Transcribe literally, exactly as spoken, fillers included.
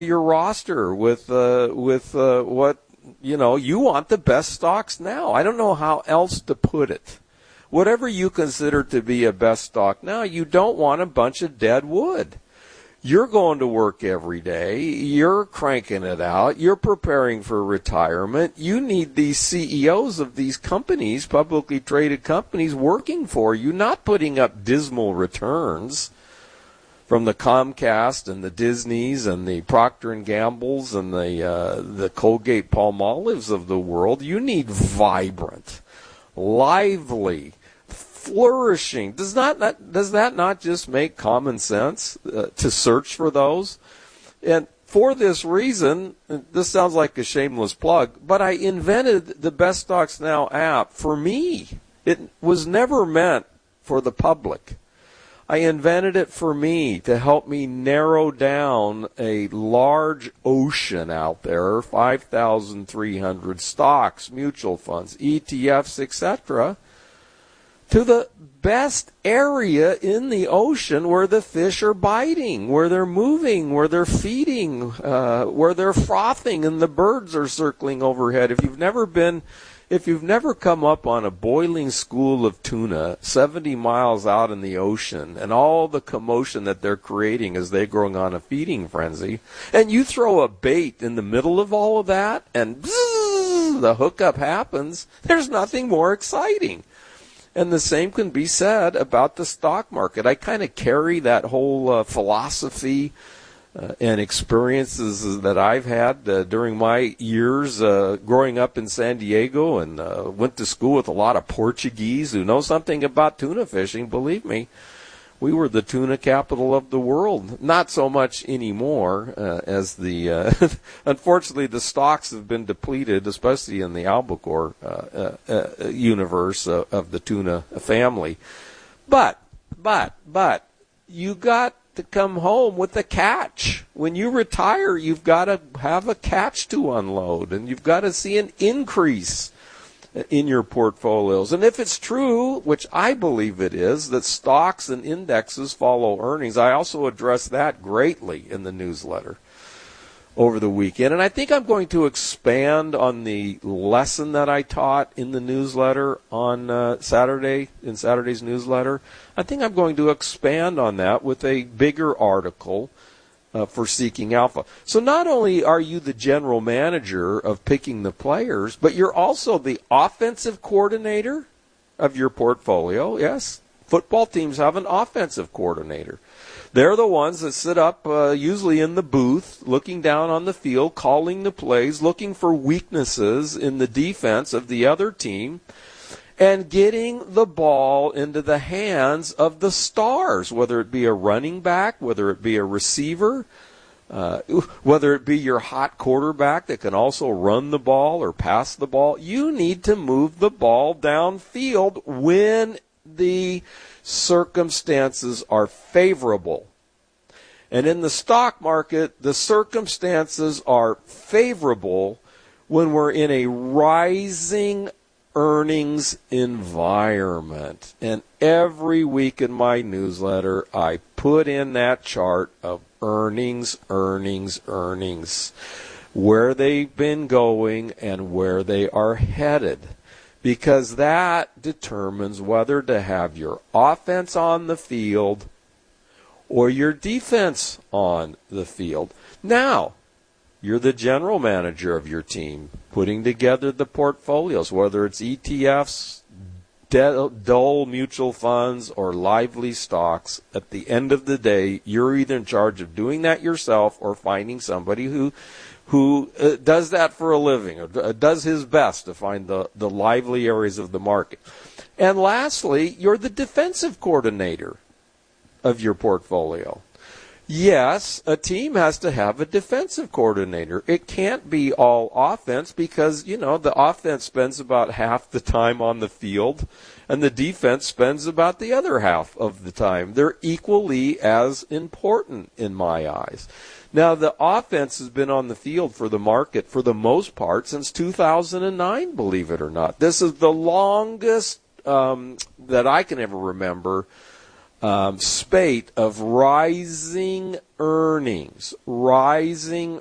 your roster with uh, with uh, what, you know, you want the best stocks now. I don't know how else to put it. Whatever you consider to be a best stock now, you don't want a bunch of dead wood. You're going to work every day. You're cranking it out. You're preparing for retirement. You need these C E Os of these companies, publicly traded companies, working for you, not putting up dismal returns from the Comcast and the Disneys and the Procter and Gamble's and the uh, the Colgate-Palmolives of the world. You need vibrant, lively, flourishing. Does not, not does that not just make common sense uh, to search for those? And for this reason, this sounds like a shameless plug, but I invented the Best Stocks Now app for me. It was never meant for the public. I invented it for me to help me narrow down a large ocean out there, five thousand three hundred stocks, mutual funds, E T Fs, et cetera, to the best area in the ocean where the fish are biting, where they're moving, where they're feeding, uh, where they're frothing, and the birds are circling overhead. If you've never been, if you've never come up on a boiling school of tuna seventy miles out in the ocean and all the commotion that they're creating as they're going on a feeding frenzy, and you throw a bait in the middle of all of that and bzzz, the hookup happens, there's nothing more exciting. And the same can be said about the stock market. I kind of carry that whole uh, philosophy uh, and experiences that I've had uh, during my years uh, growing up in San Diego, and uh, went to school with a lot of Portuguese who know something about tuna fishing. Believe me, we were the tuna capital of the world. Not so much anymore, uh, as the uh, unfortunately the stocks have been depleted, especially in the albacore uh, uh, uh, universe uh, of the tuna family. But, but, but, you got to come home with a catch. When you retire, you've got to have a catch to unload, and you've got to see an increase in your portfolios. And if it's true, which I believe it is, that stocks and indexes follow earnings, I also address that greatly in the newsletter over the weekend. And I think I'm going to expand on the lesson that I taught in the newsletter on uh, Saturday, in Saturday's newsletter. I think I'm going to expand on that with a bigger article Uh, for Seeking Alpha. So not only are you the general manager of picking the players, but you're also the offensive coordinator of your portfolio. Yes, football teams have an offensive coordinator. They're the ones that sit up uh, usually in the booth, looking down on the field, calling the plays, looking for weaknesses in the defense of the other team, and getting the ball into the hands of the stars, whether it be a running back, whether it be a receiver, uh, whether it be your hot quarterback that can also run the ball or pass the ball. You need to move the ball downfield when the circumstances are favorable. And in the stock market, the circumstances are favorable when we're in a rising earnings environment. And every week in my newsletter, I put in that chart of earnings, earnings, earnings, where they've been going and where they are headed, because that determines whether to have your offense on the field or your defense on the field. Now, you're the general manager of your team, putting together the portfolios, whether it's E T Fs, dull mutual funds, or lively stocks. At the end of the day, you're either in charge of doing that yourself or finding somebody who who uh, does that for a living, or uh, does his best to find the, the lively areas of the market. And lastly, you're the defensive coordinator of your portfolio. Yes, a team has to have a defensive coordinator. It can't be all offense because, you know, the offense spends about half the time on the field and the defense spends about the other half of the time. They're equally as important in my eyes. Now, the offense has been on the field for the market for the most part since two thousand nine, believe it or not. This is the longest um, that I can ever remember um, spate of rising earnings, rising